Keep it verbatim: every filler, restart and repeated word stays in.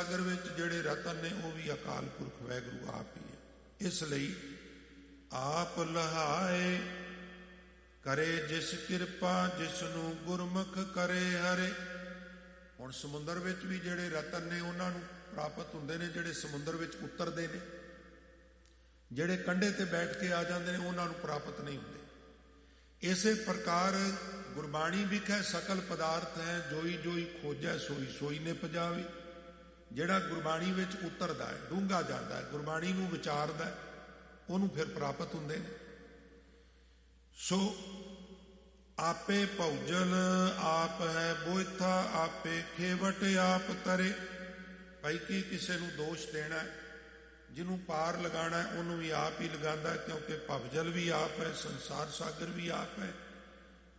ਸਾਗਰ ਵਿੱਚ ਜਿਹੜੇ ਰਤਨ ਨੇ ਉਹ ਵੀ ਅਕਾਲ ਪੁਰਖ ਵਾਹਿਗੁਰੂ ਆਪ ਹੀ ਹੈ। ਇਸ ਲਈ ਆਪ ਲਹਾਏ ਕਰੇ ਜਿਸ ਕਿਰਪਾ, ਜਿਸ ਨੂੰ ਗੁਰਮੁਖ ਕਰੇ ਹਰੇ। ਹੁਣ ਸਮੁੰਦਰ ਵਿੱਚ ਵੀ ਜਿਹੜੇ ਰਤਨ ਨੇ ਉਹਨਾਂ ਨੂੰ ਪ੍ਰਾਪਤ ਹੁੰਦੇ ਨੇ ਜਿਹੜੇ ਸਮੁੰਦਰ ਵਿੱਚ ਉਤਰਦੇ ਨੇ, ਜਿਹੜੇ ਕੰਢੇ ਤੇ ਬੈਠ ਕੇ ਆ ਜਾਂਦੇ ਨੇ ਉਹਨਾਂ ਨੂੰ ਪ੍ਰਾਪਤ ਨਹੀਂ ਹੁੰਦੇ। ਇਸੇ ਪ੍ਰਕਾਰ ਗੁਰਬਾਣੀ ਵਿਖੇ ਸਕਲ ਪਦਾਰਥ ਹੈ, ਜੋਈ ਜੋਈ ਖੋਜੈ ਸੋਈ ਸੋਈ ਨੇ ਪਜਾਵੇ। ਜਿਹੜਾ ਗੁਰਬਾਣੀ ਵਿੱਚ ਉਤਰਦਾ ਹੈ, ਡੂੰਘਾ ਜਾਂਦਾ ਹੈ, ਗੁਰਬਾਣੀ ਨੂੰ ਵਿਚਾਰਦਾ, ਉਹਨੂੰ ਫਿਰ ਪ੍ਰਾਪਤ ਹੁੰਦੇ ਨੇ। ਸੋ ਆਪੇ ਭੌਜਲ ਆਪ ਹੈ ਬੋਇਥਾ, ਆਪੇ ਖੇਵਟ ਆਪ ਤਰੇ। ਭਾਈ ਕੀ ਕਿਸੇ ਨੂੰ ਦੋਸ਼ ਦੇਣਾ, ਜਿਹਨੂੰ ਪਾਰ ਲਗਾਉਣਾ ਉਹਨੂੰ ਵੀ ਆਪ ਹੀ ਲਗਾਉਂਦਾ, ਕਿਉਂਕਿ ਭਵਜਲ ਵੀ ਆਪ ਹੈ, ਸੰਸਾਰ ਸਾਗਰ ਵੀ ਆਪ ਹੈ।